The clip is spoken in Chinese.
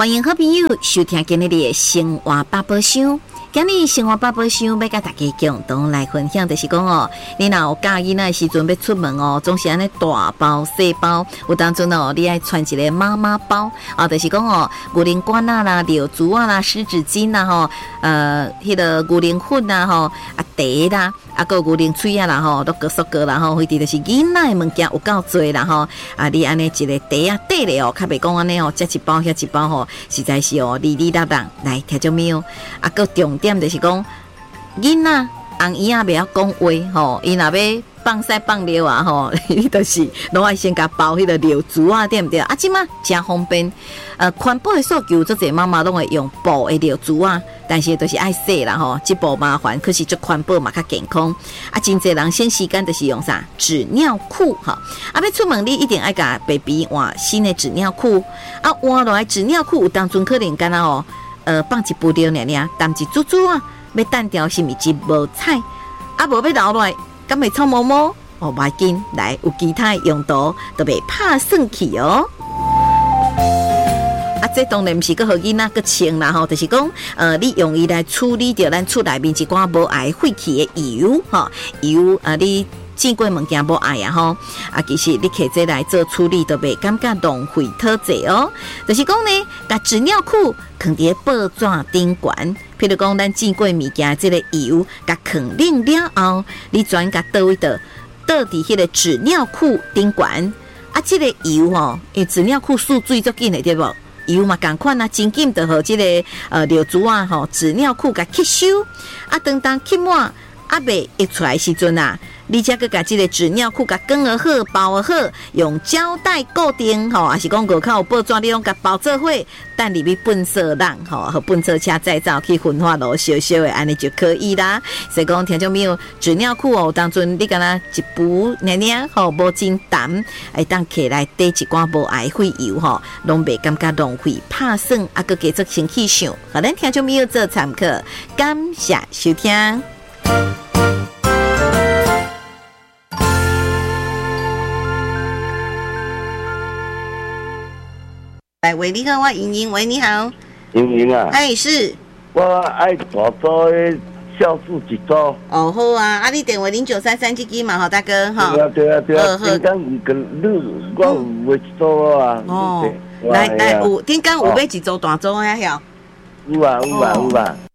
欢迎好朋友收听今日的生活百宝箱。今日生活百宝箱要甲大家共同来分享，就是讲哦，你若有教囡仔的时阵要出门哦，总是安尼大包细包，有当阵哦，你爱穿一个妈妈包啊，就是讲哦，牛奶罐啦、尿珠啊啦、湿纸巾啦吼，迄个牛奶粉啦吼，啊茶啦，啊个牛奶水啊啦吼，都各式各啦吼，迄啲就是囡仔的物件有够多啦吼，啊你安尼一个茶啊底咧哦，较袂讲安尼哦，这一包遐一包吼，实在是哦，哩哩啦啦来听种喵，啊个重点就是讲囡仔红姨仔袂晓讲话吼，伊若要放屎放尿啊吼，伊就是拢爱先甲包迄个尿珠啊，对毋对？啊，即马真方便，环保的诉求，做侪妈妈拢会用布的尿珠啊，但是就是爱洗啦吼，即步麻烦，可是足环保嘛较健康。啊，真侪人先时间就是用啥纸尿裤哈，啊，要出门你一定爱甲 baby 换新的纸尿裤，啊，换落来纸尿裤有当阵可能干啦哦，放一布料尔尔，淡一珠珠啊，要单调是咪真无彩，啊，无要留落来。敢会臭毛毛哦，袂紧，来有其他用途都袂拍算去哦。啊，这当然毋是个互囡仔个穿啦吼，就是讲你用伊来处理掉咱厝内面一寡无爱废弃的油吼，油你见过物件无爱啊吼，啊其实你摕这来做处理都袂感觉浪费讨济哦。就是讲呢，甲纸尿裤放伫报纸顶悬。譬如讲，咱见过物件，这个油甲放冷了后，你转甲倒位倒伫迄个纸尿裤顶悬啊，这个油吼，因为纸尿裤缩水足紧的对无？油嘛共款啊，真紧就互这个尿珠啊吼，纸尿裤甲吸收啊，当吸满啊，未溢出来时阵啊。你才个甲这个纸尿裤甲卷而好，包而好，用胶带固定吼，还是讲外口有报纸，你拢甲包做伙，等入去粪扫人吼，和粪扫车再造去焚化炉烧烧的，安尼就可以啦。所以讲，听众朋友，纸尿裤哦，当阵你敢若一布黏黏吼，无真淡，会当起来滴一寡无爱费油吼，拢袂感觉浪费拍算，啊个继续先去想，互咱听众朋友做参考，感谢收听。来，喂，你好，我莹莹，喂，你好， 莹莹啊， 哎，是， 我爱大组的酵素一组。 哦，好啊，啊，你电话0933这支嘛，吼，大哥，哈， 对啊，顶间有个你，我有买一组啊。 哦，来，有顶间有买一组大组啊，晓？ 有啊。